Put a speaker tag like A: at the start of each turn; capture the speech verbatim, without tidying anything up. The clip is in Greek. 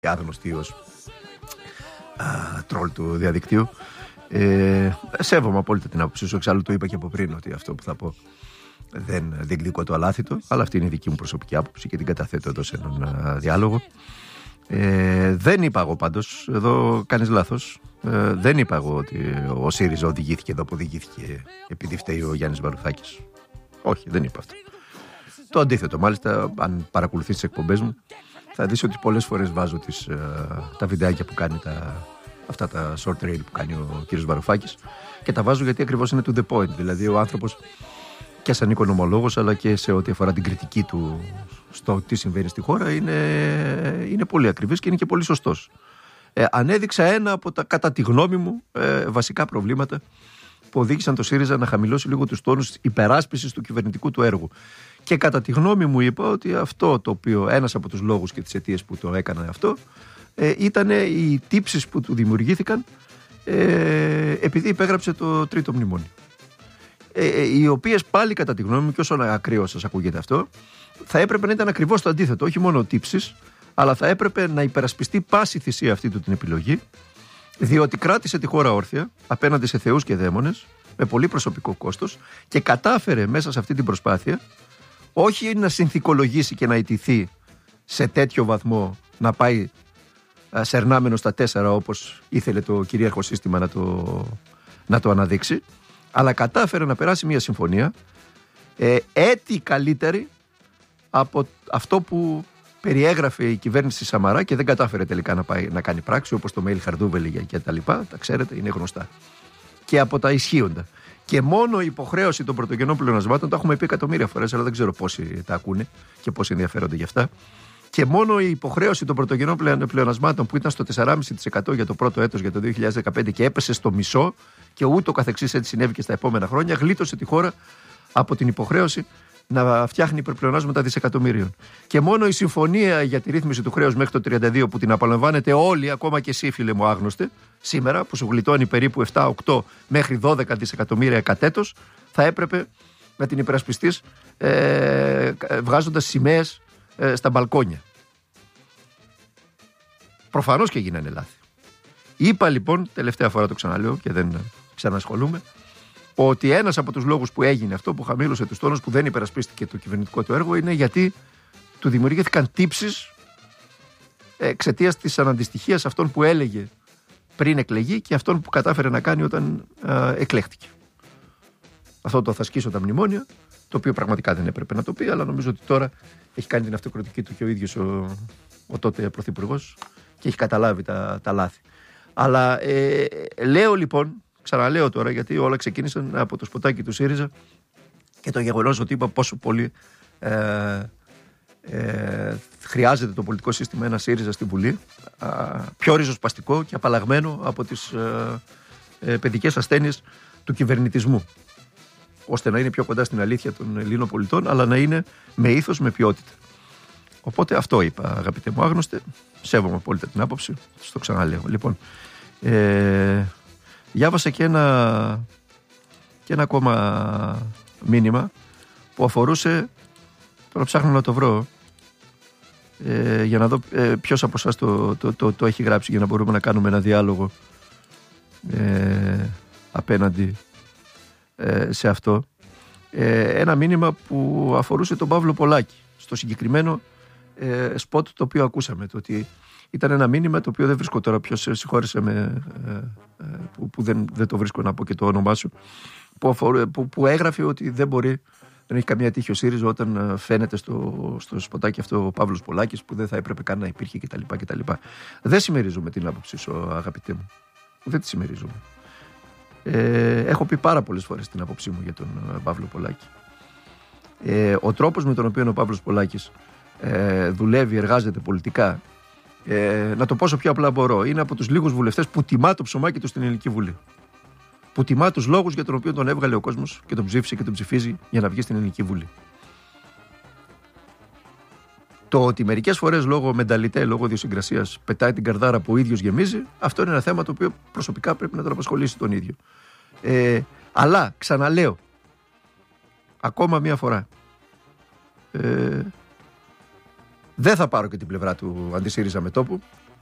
A: άγνωστοι ως τρόλ του διαδικτύου. Ε, σέβομαι απόλυτα την άποψή σου, εξάλλου το είπα και από πριν ότι αυτό που θα πω δεν διεκδικώ το αλάθητο, αλλά αυτή είναι η δική μου προσωπική άποψη και την καταθέτω εδώ σε έναν α, διάλογο. Ε, δεν είπα εγώ πάντως, εδώ κάνεις λάθος, ε, δεν είπα εγώ ότι ο ΣΥΡΙΖΑ οδηγήθηκε εδώ που οδηγήθηκε επειδή φταίει ο Γιάννης Βαρουφάκης. Όχι, δεν είπα αυτό. Το αντίθετο, μάλιστα, αν παρακολουθείς τις εκπομπές μου, θα δεις ότι πολλές φορές βάζω τις, ε, τα βιντεάκια που κάνει, τα, αυτά τα short reel που κάνει ο κύριος Βαρουφάκης, και τα βάζω γιατί ακριβώς είναι to the point. Δηλαδή ο άνθρωπος και σαν οικονομολόγος, αλλά και σε ό,τι αφορά την κριτική του στο τι συμβαίνει στη χώρα, είναι, είναι πολύ ακριβής και είναι και πολύ σωστός. Ε, ανέδειξα ένα από τα, κατά τη γνώμη μου, ε, βασικά προβλήματα που οδήγησαν το ΣΥΡΙΖΑ να χαμηλώσει λίγο τους τόνους υπεράσπισης του κυβερνητικού του έργου. Και κατά τη γνώμη μου είπα ότι αυτό το οποίο, ένας από τους λόγους και τις αιτίες που το έκανα αυτό, ε, ήταν οι τύψεις που του δημιουργήθηκαν ε, επειδή υπέγραψε το τρίτο μνημόνιο. Ε, οι οποίες πάλι κατά τη γνώμη μου, και όσο ακραίο σας ακούγεται αυτό, θα έπρεπε να ήταν ακριβώς το αντίθετο. Όχι μόνο τύψεις, αλλά θα έπρεπε να υπερασπιστεί πάση θυσία αυτή του την επιλογή, διότι κράτησε τη χώρα όρθια απέναντι σε θεούς και δαίμονες με πολύ προσωπικό κόστος και κατάφερε μέσα σε αυτή την προσπάθεια όχι να συνθηκολογήσει και να ιτηθεί σε τέτοιο βαθμό να πάει σερνάμενο στα τέσσερα όπως ήθελε το κυρίαρχο σύστημα να το, να το αναδείξει, αλλά κατάφερε να περάσει μια συμφωνία ε, έτη καλύτερη από αυτό που περιέγραφε η κυβέρνηση Σαμαρά και δεν κατάφερε τελικά να, πάει, να κάνει πράξη, όπως το mail Χαρδούβελη και τα λοιπά, τα ξέρετε, είναι γνωστά. Και από τα ισχύοντα. Και μόνο η υποχρέωση των πρωτογενών πλεονασμάτων, τα έχουμε πει εκατομμύρια φορές, αλλά δεν ξέρω πόσοι τα ακούνε και πόσοι ενδιαφέρονται γι' αυτά. Και μόνο η υποχρέωση των πρωτογενών πλεονασμάτων που ήταν στο τέσσερα κόμμα πέντε τοις εκατό για το πρώτο έτος για το δύο χιλιάδες δεκαπέντε και έπεσε στο μισό, και ούτω καθεξής έτσι συνέβη και στα επόμενα χρόνια, γλίτωσε τη χώρα από την υποχρέωση να φτιάχνει υπερπλεονάσματα δισεκατομμύριων. Και μόνο η συμφωνία για τη ρύθμιση του χρέους μέχρι το τριάντα δύο, που την απολαμβάνετε όλοι, ακόμα και εσύ φίλε μου άγνωστε, σήμερα, που σου γλιτώνει περίπου επτά οκτώ μέχρι δώδεκα δισεκατομμύρια κατ' έτος, θα έπρεπε να την υπερασπιστείς ε, βγάζοντας σημαίες ε, στα μπαλκόνια. Προφανώς και γίνανε λάθη. Είπα λοιπόν, τελευταία φορά το ξαναλέω και δεν ξανασχολούμαι, ότι ένας από τους λόγους που έγινε αυτό, που χαμήλωσε τους τόνους, που δεν υπερασπίστηκε το κυβερνητικό του έργο, είναι γιατί του δημιουργήθηκαν τύψεις εξαιτίας της αναντιστοιχίας αυτών που έλεγε πριν εκλεγεί και αυτών που κατάφερε να κάνει όταν α, εκλέχτηκε. Αυτό το θα σκίσω τα μνημόνια, το οποίο πραγματικά δεν έπρεπε να το πει, αλλά νομίζω ότι τώρα έχει κάνει την αυτοκριτική του και ο ίδιος ο, ο τότε πρωθυπουργός και έχει καταλάβει τα, τα λάθη. Αλλά ε, λέω λοιπόν, ξαναλέω τώρα, γιατί όλα ξεκίνησαν από το σποτάκι του ΣΥΡΙΖΑ και το γεγονός ότι είπα πόσο πολύ ε, ε, χρειάζεται το πολιτικό σύστημα ένα ΣΥΡΙΖΑ στην Βουλή, ε, πιο ριζοσπαστικό και απαλλαγμένο από τις ε, ε, παιδικές ασθένειες του κυβερνητισμού, ώστε να είναι πιο κοντά στην αλήθεια των Ελλήνων πολιτών, αλλά να είναι με ήθος, με ποιότητα. Οπότε αυτό είπα, αγαπητέ μου άγνωστε, σέβομαι απόλυτα την άποψη, στο ξαναλέω. Λοιπόν, ε, διάβασα και ένα, και ένα ακόμα μήνυμα που αφορούσε, τώρα ψάχνω να το βρω, ε, για να δω ε, ποιος από εσάς το, το, το, το έχει γράψει, για να μπορούμε να κάνουμε ένα διάλογο ε, απέναντι ε, σε αυτό. Ε, ένα μήνυμα που αφορούσε τον Παύλο Πολάκη, στο συγκεκριμένο ε, σποτ το οποίο ακούσαμε, το ότι ήταν ένα μήνυμα το οποίο δεν βρίσκω τώρα, ποιος συγχώρησε με, ε, ε, που, που δεν, δεν το βρίσκω να πω και το όνομά σου, που, αφορού, που, που έγραφε ότι δεν μπορεί, δεν έχει καμία τύχη ο ΣΥΡΙΖΑ όταν φαίνεται στο, στο σποτάκι αυτό ο Παύλος Πολάκης, που δεν θα έπρεπε καν να υπήρχε κτλ. κτλ. Δεν συμμερίζομαι την άποψή σου, αγαπητέ μου. Δεν τη συμμερίζομαι. Ε, έχω πει πάρα πολλές φορές την άποψή μου για τον Παύλο Πολάκη. Ε, ο τρόπος με τον οποίο ο Παύλος Πολάκης ε, δουλεύει, εργάζεται πολιτικά, ε, να το πω όσο πιο απλά μπορώ, είναι από τους λίγους βουλευτές που τιμά το ψωμάκι του στην Ελληνική Βουλή. Που τιμά τους λόγους για τον οποίο τον έβγαλε ο κόσμος και τον ψήφισε και τον ψηφίζει για να βγει στην Ελληνική Βουλή. Το ότι μερικές φορές λόγω μενταλιτέ, λόγω ιδιοσυγκρασίας πετάει την καρδάρα που ο ίδιος γεμίζει, αυτό είναι ένα θέμα το οποίο προσωπικά πρέπει να τον απασχολήσει τον ίδιο. Ε, αλλά, ξαναλέω, ακόμα μία φορά, ε, δεν θα πάρω και την πλευρά του αντισύριζα μετώπου.